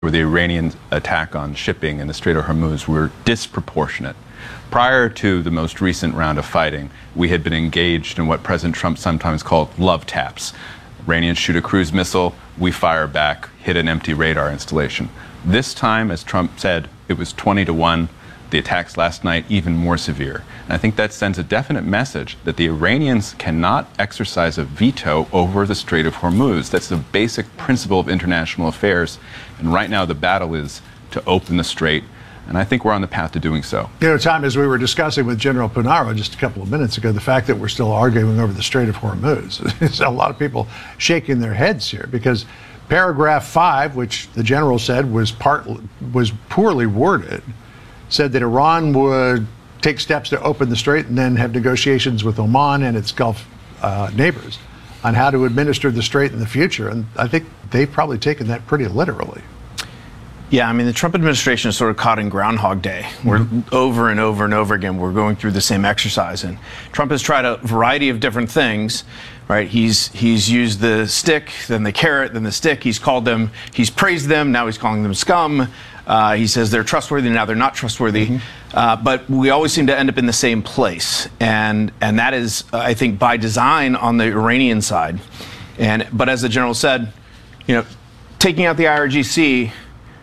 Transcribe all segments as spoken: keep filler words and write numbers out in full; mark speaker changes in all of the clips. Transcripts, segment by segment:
Speaker 1: where the Iranian attack on shipping in the Strait of Hormuz were disproportionate. Prior to the most recent round of fighting, we had been engaged in what President Trump sometimes called love taps. Iranians shoot a cruise missile, we fire back, hit an empty radar installation. This time, as Trump said, it was twenty to one. The attacks last night even more severe. And I think that sends a definite message that the Iranians cannot exercise a veto over the Strait of Hormuz. That's the basic principle of international affairs. And right now the battle is to open the strait. And I think we're on the path to doing so.
Speaker 2: You know, Tom, as we were discussing with General Punaro just a couple of minutes ago, the fact that we're still arguing over the Strait of Hormuz, there's a lot of people shaking their heads here because paragraph five, which the general said was part was poorly worded, said that Iran would take steps to open the strait and then have negotiations with Oman and its Gulf uh, neighbors on how to administer the strait in the future. And I think they've probably taken that pretty literally.
Speaker 3: Yeah, I mean, the Trump administration is sort of caught in Groundhog Day. We're mm-hmm. over and over and over again, we're going through the same exercise. And Trump has tried a variety of different things, right? He's he's used the stick, then the carrot, then the stick. He's called them, he's praised them, now he's calling them scum. Uh, he says they're trustworthy, now they're not trustworthy. Mm-hmm. Uh, but we always seem to end up in the same place. And and that is, uh, I think, by design on the Iranian side. And But as the general said, you know, taking out the I R G C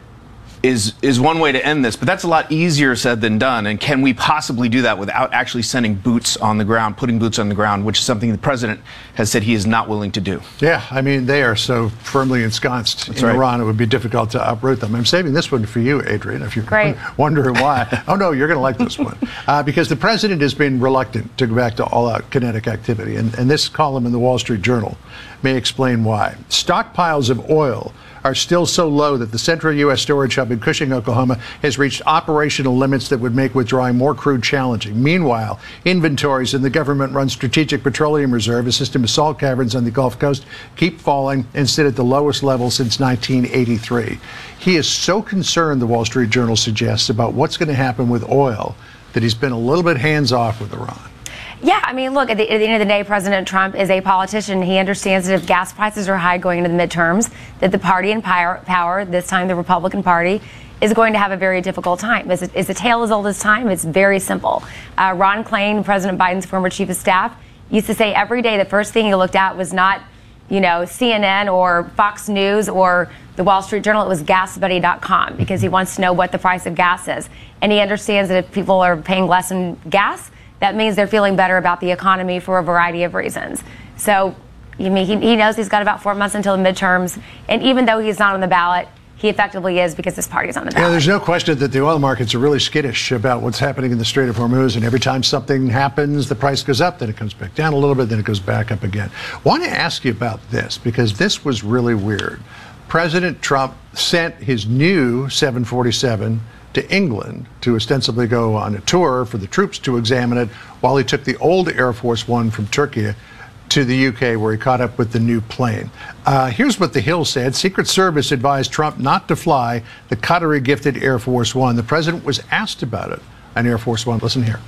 Speaker 3: is is one way to end this, but that's a lot easier said than done. And can we possibly do that without actually sending boots on the ground, putting boots on the ground, which is something the president has said he is not willing to do?
Speaker 2: Yeah, I mean, they are so firmly ensconced that's in right. Iran, it would be difficult to uproot them. I'm saving this one for you, Adrian, if you're Great. wondering why. Oh, no, you're going to like this one. Uh, because the president has been reluctant to go back to all-out kinetic activity. And, and this column in the Wall Street Journal may explain why. Stockpiles of oil are still so low that the central U S storage hub in Cushing, Oklahoma, has reached operational limits that would make withdrawing more crude challenging. Meanwhile, inventories in the government-run Strategic Petroleum Reserve, a system of salt caverns on the Gulf Coast, keep falling and sit at the lowest level since nineteen eighty-three. He is so concerned, the Wall Street Journal suggests, about what's going to happen with oil that he's been a little bit hands-off with Iran.
Speaker 4: Yeah, I mean, look, at the, at the end of the day, President Trump is a politician. He understands that if gas prices are high going into the midterms, that the party in power, power this time the Republican Party, is going to have a very difficult time. It's a, it's a tale as old as time. It's very simple. Uh, Ron Klain, President Biden's former chief of staff, used to say every day the first thing he looked at was not, you know, C N N or Fox News or the Wall Street Journal. It was gas buddy dot com because he wants to know what the price of gas is. And he understands that if people are paying less in gas, that means they're feeling better about the economy for a variety of reasons. So, I mean, he, he knows he's got about four months until the midterms. And even though he's not on the ballot, he effectively is because this party's on the ballot.
Speaker 2: Yeah, there's no question that the oil markets are really skittish about what's happening in the Strait of Hormuz. And every time something happens, the price goes up, then it comes back down a little bit, then it goes back up again. I want to ask you about this because this was really weird. President Trump sent his new seven forty-seven to England to ostensibly go on a tour for the troops to examine it while he took the old Air Force One from Turkey to the U K where he caught up with the new plane. Uh, here's what the Hill said. Secret Service advised Trump not to fly the Qatari gifted Air Force One. The president was asked about it on Air Force One. Listen here.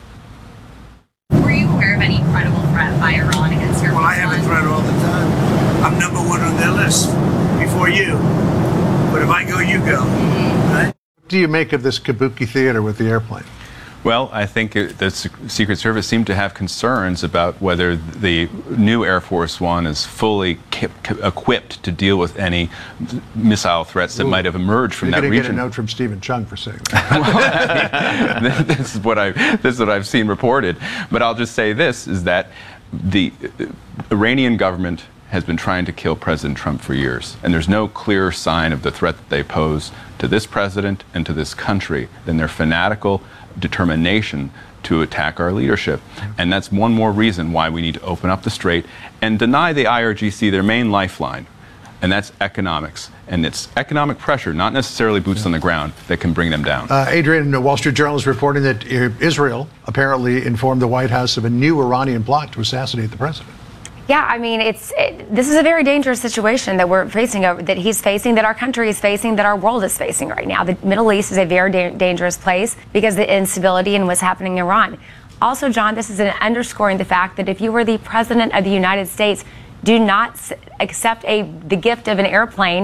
Speaker 5: Were you aware of any credible threat by Iran against your
Speaker 6: Well, I have a threat all the time. I'm number one on their list before you. But if I go, you go. Mm-hmm. Right?
Speaker 2: What do you make of this kabuki theater with the airplane?
Speaker 1: Well, I think it, the Secret Service seemed to have concerns about whether the new Air Force One is fully equipped to deal with any missile threats that Ooh. might have emerged from
Speaker 2: You're
Speaker 1: that region.
Speaker 2: You're going to get a note from Stephen Chung for saying that.
Speaker 1: Well, I mean, this is what I this is what I've seen reported. But I'll just say this: is that the Iranian government has been trying to kill President Trump for years, and there's no clearer sign of the threat that they pose to this president and to this country than their fanatical determination to attack our leadership. And that's one more reason why we need to open up the strait and deny the I R G C their main lifeline, and that's economics. And it's economic pressure, not necessarily boots yeah. on the ground, that can bring them down.
Speaker 2: Uh, Adrian, the Wall Street Journal is reporting that Israel apparently informed the White House of a new Iranian plot to assassinate the president.
Speaker 4: Yeah, I mean, it's it, this is a very dangerous situation that we're facing, that he's facing, that our country is facing, that our world is facing right now. The Middle East is a very da- dangerous place because of the instability and what's happening in Iran. Also, John, this is an underscoring the fact that if you were the president of the United States, do not accept a the gift of an airplane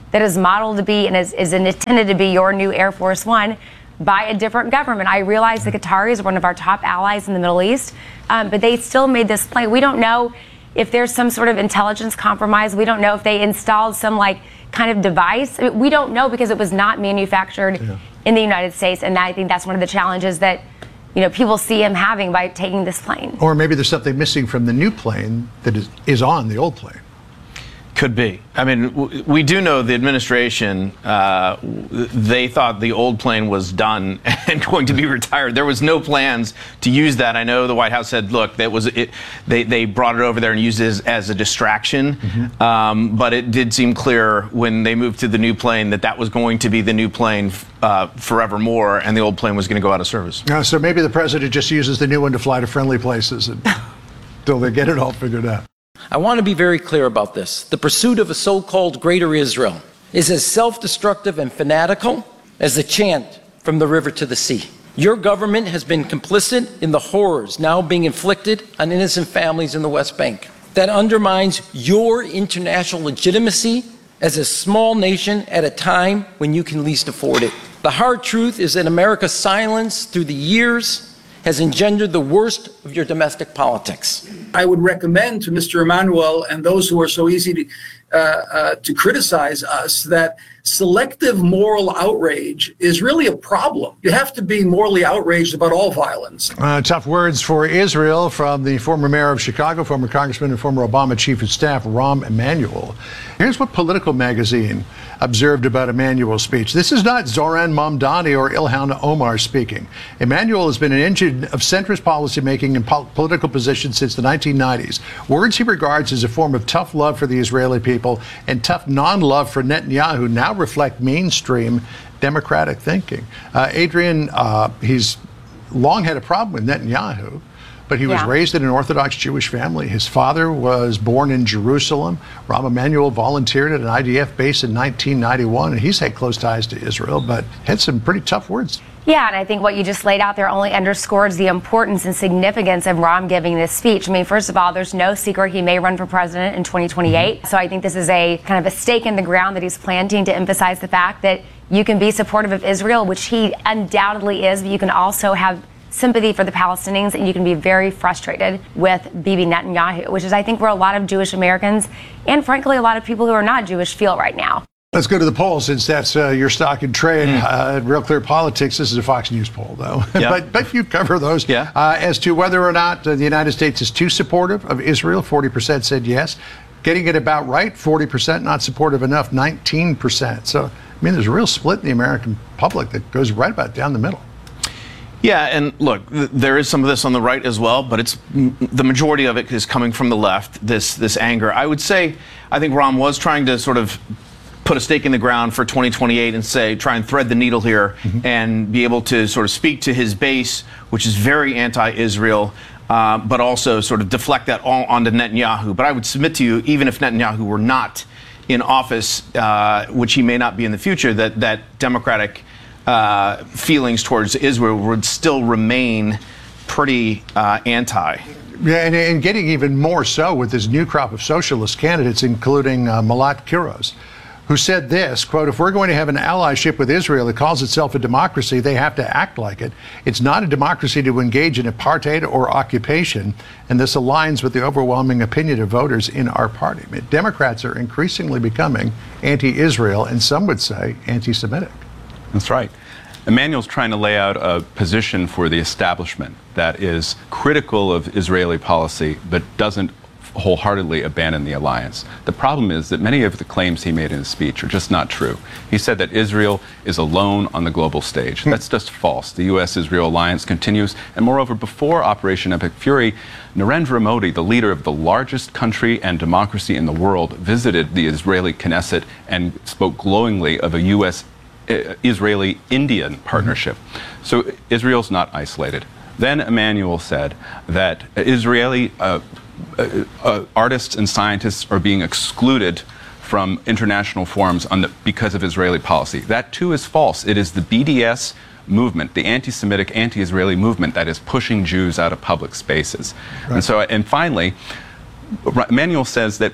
Speaker 4: that is modeled to be and is, is intended to be your new Air Force One by a different government. I realize the Qataris are one of our top allies in the Middle East, um, but they still made this plane. We don't know if there's some sort of intelligence compromise. We don't know if they installed some like kind of device. I mean, we don't know because it was not manufactured yeah. in the United States, and I think that's one of the challenges that you know people see him having by taking this plane.
Speaker 2: Or maybe there's something missing from the new plane that is, is on the old plane.
Speaker 3: Could be. I mean, w- we do know the administration, uh, they thought the old plane was done and going to be retired. There was no plans to use that. I know the White House said, look, that was it. They, they brought it over there and used it as, as a distraction. Mm-hmm. Um, but it did seem clear when they moved to the new plane that that was going to be the new plane uh, forevermore, and the old plane was going to go out of service.
Speaker 2: Uh, so maybe the president just uses the new one to fly to friendly places until they get it all figured out.
Speaker 7: I want to be very clear about this. The pursuit of a so-called greater Israel is as self-destructive and fanatical as the chant from the river to the sea. Your government has been complicit in the horrors now being inflicted on innocent families in the West Bank. That undermines your international legitimacy as a small nation at a time when you can least afford it. The hard truth is that America's silence through the years has engendered the worst of your domestic politics.
Speaker 8: I would recommend to Mister Emanuel and those who are so easy to, uh, uh, to criticize us that selective moral outrage is really a problem. You have to be morally outraged about all violence.
Speaker 2: Uh, tough words for Israel from the former mayor of Chicago, former congressman and former Obama chief of staff, Rahm Emanuel. Here's what Political magazine observed about Emanuel's speech. This is not Zoran Mamdani or Ilhan Omar speaking. Emanuel has been an engine of centrist policymaking and po- political positions since the nineteen nineties. Words he regards as a form of tough love for the Israeli people and tough non-love for Netanyahu now reflect mainstream democratic thinking. Uh, Adrian, uh, he's long had a problem with Netanyahu, but he was yeah. raised in an Orthodox Jewish family. His father was born in Jerusalem. Rahm Emanuel volunteered at an I D F base in nineteen ninety-one, and he's had close ties to Israel, but had some pretty tough words.
Speaker 4: Yeah, and I think what you just laid out there only underscores the importance and significance of Rahm giving this speech. I mean, first of all, there's no secret he may run for president in twenty twenty-eight. Mm-hmm. So I think this is a kind of a stake in the ground that he's planting to emphasize the fact that you can be supportive of Israel, which he undoubtedly is, but you can also have sympathy for the Palestinians, and you can be very frustrated with Bibi Netanyahu, which is, I think, where a lot of Jewish Americans and, frankly, a lot of people who are not Jewish feel right now.
Speaker 2: Let's go to the poll, since that's uh, your stock and trade. Mm. Uh, Real Clear Politics. This is a Fox News poll, though. Yeah. but but you cover those. Yeah. Uh, as to whether or not uh, the United States is too supportive of Israel, forty percent said yes. Getting it about right, forty percent. Not supportive enough, nineteen percent. So, I mean, there's a real split in the American public that goes right about down the middle.
Speaker 3: Yeah, and look, th- there is some of this on the right as well, but it's m- the majority of it is coming from the left, this this anger. I would say, I think Rahm was trying to sort of put a stake in the ground for twenty twenty-eight and say, try and thread the needle here mm-hmm. and be able to sort of speak to his base, which is very anti-Israel, uh, but also sort of deflect that all onto Netanyahu. But I would submit to you, even if Netanyahu were not in office, uh, which he may not be in the future, that, that Democratic uh, feelings towards Israel would still remain pretty uh, anti.
Speaker 2: Yeah, and, and getting even more so with this new crop of socialist candidates, including uh, Malat Kiros, who said this, quote, if we're going to have an allyship with Israel that calls itself a democracy, they have to act like it. It's not a democracy to engage in apartheid or occupation, and this aligns with the overwhelming opinion of voters in our party. I mean, Democrats are increasingly becoming anti-Israel, and some would say anti-Semitic.
Speaker 1: That's right. Emanuel's trying to lay out a position for the establishment that is critical of Israeli policy, but doesn't wholeheartedly abandon the alliance. The problem is that many of the claims he made in his speech are just not true. He said that Israel is alone on the global stage. That's just false. The U S Israel alliance continues, and moreover, before Operation Epic Fury, Narendra Modi, the leader of the largest country and democracy in the world, visited the Israeli Knesset and spoke glowingly of a U S Israeli-Indian partnership. Mm-hmm. So Israel's not isolated. Then Emanuel said that Israeli uh, Uh, uh, artists and scientists are being excluded from international forums on the, because of Israeli policy. That too is false. It is the B D S movement, the anti-Semitic, anti-Israeli movement, that is pushing Jews out of public spaces. Right. And so, and finally, Emanuel says that, well,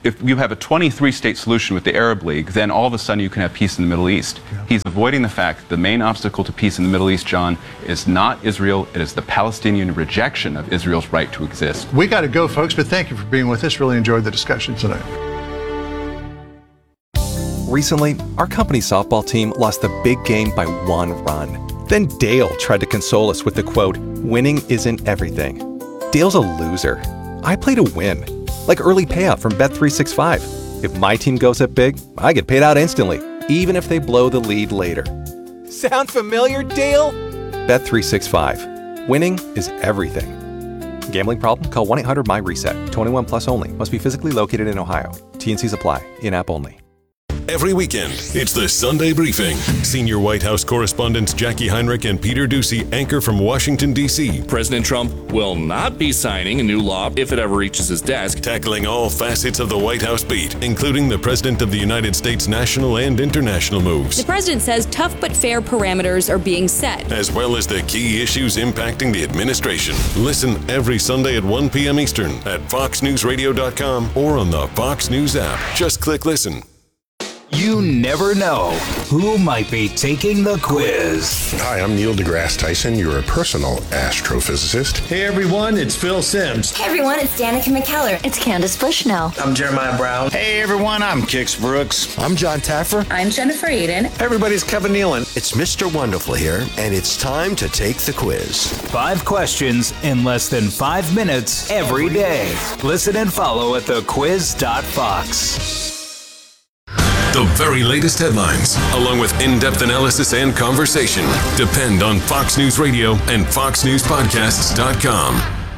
Speaker 1: if you have a twenty-three state solution with the Arab League, then all of a sudden you can have peace in the Middle East. Yeah. He's avoiding the fact that the main obstacle to peace in the Middle East, John, is not Israel. It is the Palestinian rejection of Israel's right to exist.
Speaker 2: We got to go, folks, but thank you for being with us. Really enjoyed the discussion tonight.
Speaker 9: Recently, our company's softball team lost the big game by one run. Then Dale tried to console us with the quote, "Winning isn't everything." Dale's a loser. I play to win. Like early payout from Bet three sixty-five. If my team goes up big, I get paid out instantly, even if they blow the lead later. Sound familiar, Dale? Bet three sixty-five. Winning is everything. Gambling problem? Call one eight hundred M Y reset. twenty-one plus only. Must be physically located in Ohio. T and Cs apply. In-app only.
Speaker 10: Every weekend, it's the Sunday Briefing. Senior White House correspondents Jackie Heinrich and Peter Doocy anchor from Washington, D C
Speaker 11: President Trump will not be signing a new law if it ever reaches his desk.
Speaker 10: Tackling all facets of the White House beat, including the President of the United States' national and international moves.
Speaker 12: The president says tough but fair parameters are being set,
Speaker 10: as well as the key issues impacting the administration. Listen every Sunday at one p.m. Eastern at fox news radio dot com or on the Fox News app. Just click listen.
Speaker 13: You never know who might be taking the quiz.
Speaker 14: Hi, I'm Neil deGrasse Tyson, your personal astrophysicist.
Speaker 15: Hey everyone, it's Phil Simms.
Speaker 16: Hey everyone, it's Danica McKellar.
Speaker 17: It's Candace Bushnell.
Speaker 18: I'm Jeremiah Brown.
Speaker 19: Hey everyone, I'm Kix Brooks.
Speaker 20: I'm John Taffer.
Speaker 21: I'm Jennifer Aiden.
Speaker 22: Everybody's Kevin Nealon.
Speaker 23: It's Mister Wonderful here, and it's time to take the quiz.
Speaker 13: Five questions in less than five minutes every day. Listen and follow at the quiz dot fox.
Speaker 10: The very latest headlines, along with in-depth analysis and conversation, depend on Fox News Radio and fox news podcasts dot com.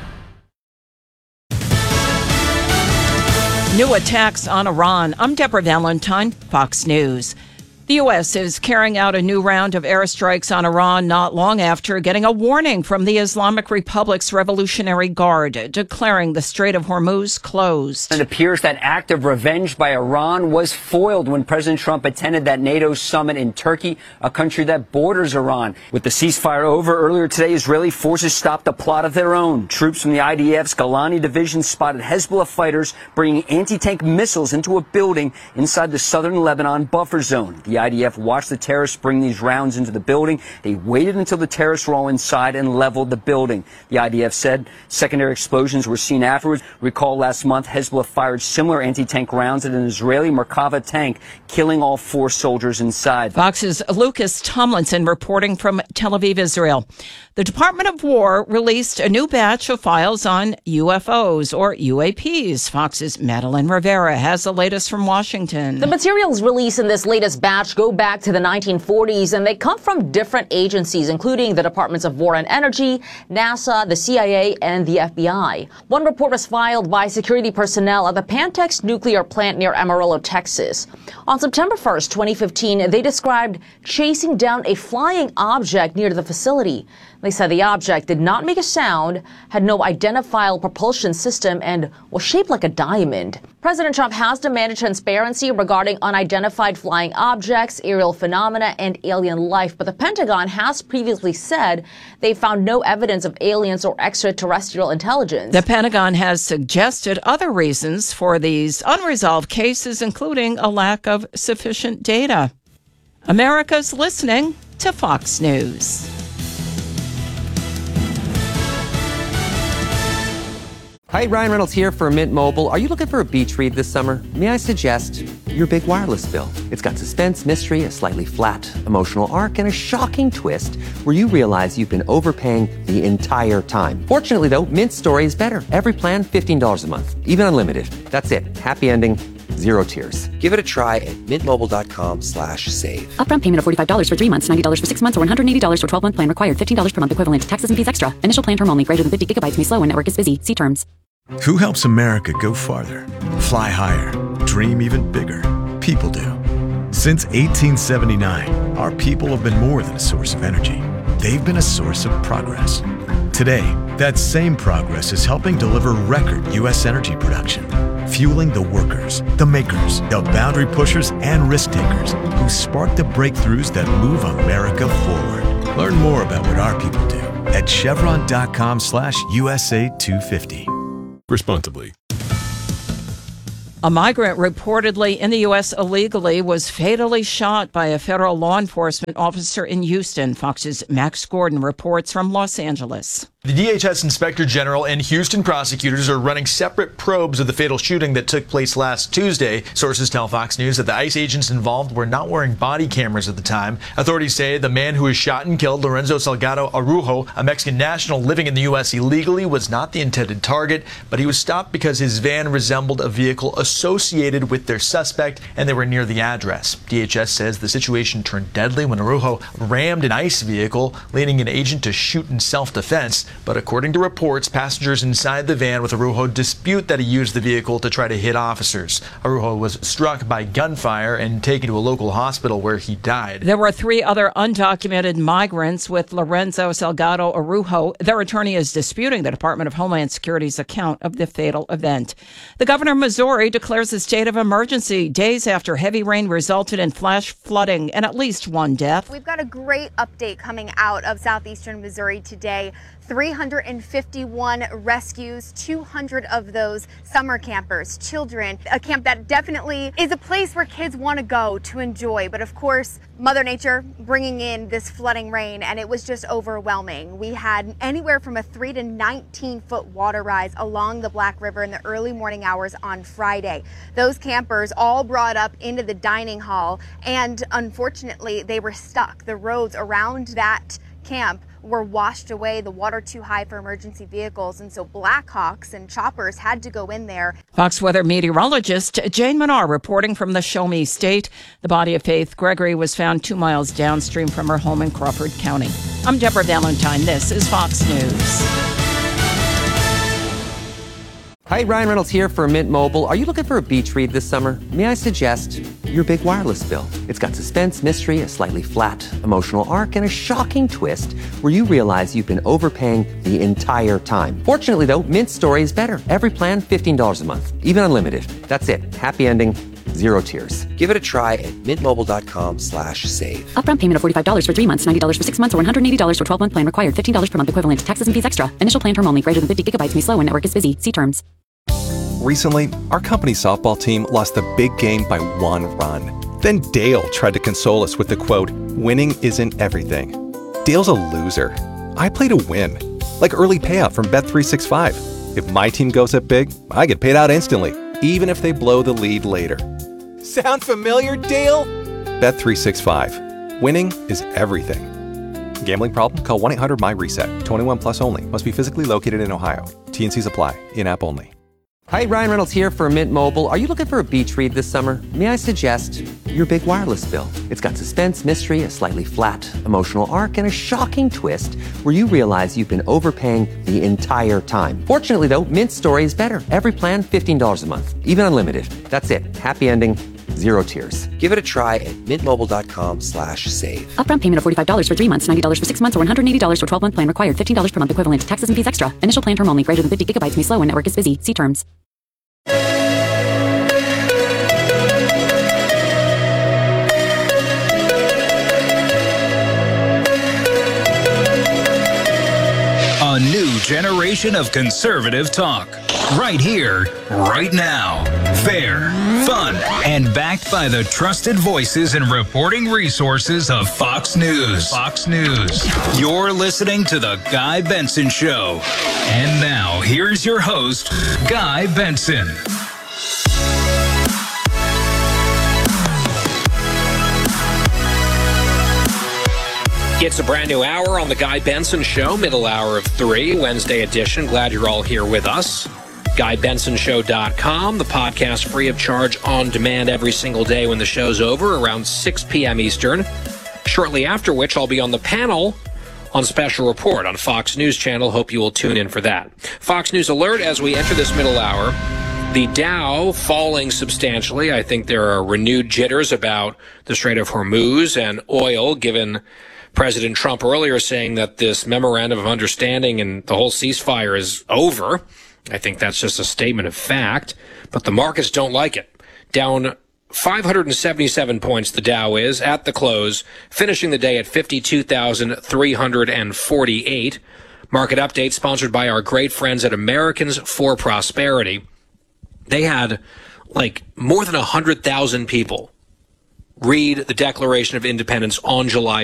Speaker 24: New attacks on Iran. I'm Deborah Valentine, Fox News. The U S is carrying out a new round of airstrikes on Iran not long after getting a warning from the Islamic Republic's Revolutionary Guard, declaring the Strait of Hormuz closed.
Speaker 25: It appears that act of revenge by Iran was foiled when President Trump attended that NATO summit in Turkey, a country that borders Iran. With the ceasefire over earlier today, Israeli forces stopped a plot of their own. Troops from the I D F's Golani division spotted Hezbollah fighters bringing anti-tank missiles into a building inside the southern Lebanon buffer zone. The I D F watched the terrorists bring these rounds into the building. They waited until the terrorists were all inside and leveled the building. The I D F said secondary explosions were seen afterwards. Recall last month, Hezbollah fired similar anti-tank rounds at an Israeli Merkava tank, killing all four soldiers inside.
Speaker 24: Fox's Lucas Tomlinson reporting from Tel Aviv, Israel. The Department of War released a new batch of files on U F Os, or U A Ps. Fox's Madeline Rivera has the latest from Washington.
Speaker 26: The materials released in this latest batch go back to the nineteen forties, and they come from different agencies, including the Departments of War and Energy, NASA, the C I A, and the F B I. One report was filed by security personnel at the Pantex nuclear plant near Amarillo, Texas. On September first, twenty fifteen, they described chasing down a flying object near the facility. They said the object did not make a sound, had no identifiable propulsion system, and was shaped like a diamond. President Trump has demanded transparency regarding unidentified flying objects, aerial phenomena, and alien life, but the Pentagon has previously said they found no evidence of aliens or extraterrestrial intelligence.
Speaker 24: The Pentagon has suggested other reasons for these unresolved cases, including a lack of sufficient data. America's listening to Fox News.
Speaker 27: Hi, Ryan Reynolds here for Mint Mobile. Are you looking for a beach read this summer? May I suggest your big wireless bill? It's got suspense, mystery, a slightly flat emotional arc, and a shocking twist where you realize you've been overpaying the entire time. Fortunately, though, Mint's story is better. Every plan, fifteen dollars a month, even unlimited. That's it. Happy ending. Zero tears.
Speaker 28: Give it a try at mintmobile.com slash save.
Speaker 29: Upfront payment of forty-five dollars for three months, ninety dollars for six months, or one hundred eighty dollars for twelve-month plan required. fifteen dollars per month equivalent. Taxes and fees extra. Initial plan term only. Greater than fifty gigabytes may slow when network is busy. See terms.
Speaker 30: Who helps America go farther, fly higher, dream even bigger? People do. Since eighteen seventy-nine, our people have been more than a source of energy. They've been a source of progress. Today, that same progress is helping deliver record U S energy production, fueling the workers, the makers, the boundary pushers, and risk takers who spark the breakthroughs that move America forward. Learn more about what our people do at chevron.com slash USA 250.
Speaker 10: Responsibly.
Speaker 24: A migrant reportedly in the U S illegally was fatally shot by a federal law enforcement officer in Houston. Fox's Max Gordon reports from Los Angeles.
Speaker 5: The D H S Inspector General and Houston prosecutors are running separate probes of the fatal shooting that took place last Tuesday. Sources tell Fox News that the ICE agents involved were not wearing body cameras at the time. Authorities say the man who was shot and killed, Lorenzo Salgado Araujo, a Mexican national living in the U S illegally, was not the intended target, but he was stopped because his van resembled a vehicle associated with their suspect, and they were near the address. D H S says the situation turned deadly when Araujo rammed an ICE vehicle, leading an agent to shoot in self-defense. But according to reports, passengers inside the van with Araujo dispute that he used the vehicle to try to hit officers. Araujo was struck by gunfire and taken to a local hospital where he died.
Speaker 24: There were three other undocumented migrants with Lorenzo Salgado Araujo. Their attorney is disputing the Department of Homeland Security's account of the fatal event. The governor of Missouri declares a state of emergency days after heavy rain resulted in flash flooding and at least one death.
Speaker 6: We've got a great update coming out of southeastern Missouri today. three hundred fifty-one rescues, two hundred of those summer campers, children. A camp that definitely is a place where kids want to go to enjoy. But of course, Mother Nature bringing in this flooding rain, and it was just overwhelming. We had anywhere from a three to nineteen foot water rise along the Black River in the early morning hours on Friday. Those campers all brought up into the dining hall, and unfortunately, they were stuck. The roads around that camp were washed away, the water too high for emergency vehicles, and so Blackhawks and choppers had to go in there.
Speaker 24: Fox weather meteorologist Jane Manar reporting from the Show Me State. The body of Faith Gregory was found two miles downstream from her home in Crawford County. I'm Deborah Valentine. This is Fox News.
Speaker 27: Hi, Ryan Reynolds here for Mint Mobile. Are you looking for a beach read this summer? May I suggest your big wireless bill? It's got suspense, mystery, a slightly flat emotional arc, and a shocking twist where you realize you've been overpaying the entire time. Fortunately, though, Mint's story is better. Every plan, fifteen dollars a month, even unlimited. That's it. Happy ending, zero tears.
Speaker 28: Give it a try at mintmobile.com slash save.
Speaker 29: Upfront payment of forty-five dollars for three months, ninety dollars for six months, or one hundred eighty dollars for twelve-month plan required. fifteen dollars per month equivalent. Taxes and fees extra. Initial plan term only. Greater than fifty gigabytes may slow when network is busy. See terms.
Speaker 9: Recently, our company softball team lost the big game by one run. Then Dale tried to console us with the quote, "Winning isn't everything." Dale's a loser. I play to win. Like early payout from Bet three sixty-five. If my team goes up big, I get paid out instantly, even if they blow the lead later. Sound familiar, Dale? Bet three sixty-five. Winning is everything. Gambling problem? Call one eight hundred M Y reset. twenty-one plus only. Must be physically located in Ohio. T and Cs apply. In-app only.
Speaker 27: Hi, Ryan Reynolds here for Mint Mobile. Are you looking for a beach read this summer? May I suggest your big wireless bill? It's got suspense, mystery, a slightly flat emotional arc, and a shocking twist where you realize you've been overpaying the entire time. Fortunately, though, Mint's story is better. Every plan, fifteen dollars a month, even unlimited. That's it. Happy ending, zero tears.
Speaker 28: Give it a try at mintmobile.com slash save.
Speaker 29: Upfront payment of forty-five dollars for three months, ninety dollars for six months, or one hundred eighty dollars for twelve-month plan required. fifteen dollars per month equivalent. Taxes and fees extra. Initial plan term only. Greater than fifty gigabytes may slow when network is busy. See terms.
Speaker 13: A new generation of conservative talk. Right here, right now. Fair, fun, and backed by the trusted voices and reporting resources of Fox News. Fox News. You're listening to The Guy Benson Show. And now, here's your host, Guy Benson.
Speaker 7: It's a brand new hour on The Guy Benson Show, middle hour of three, Wednesday edition. Glad you're all here with us. guy benson show dot com, the podcast free of charge on demand every single day when the show's over, around six p.m. Eastern. Shortly after which, I'll be on the panel on Special Report on Fox News Channel. Hope you will tune in for that. Fox News alert as we enter this middle hour. The Dow falling substantially. I think there are renewed jitters about the Strait of Hormuz and oil, given President Trump earlier saying that this memorandum of understanding and the whole ceasefire is over. I think that's just a statement of fact, but the markets don't like it. Down five hundred seventy-seven points, the Dow is at the close, finishing the day at fifty-two thousand three hundred forty-eight. Market update sponsored by our great friends at Americans for Prosperity. They had like more than one hundred thousand people read the Declaration of Independence on July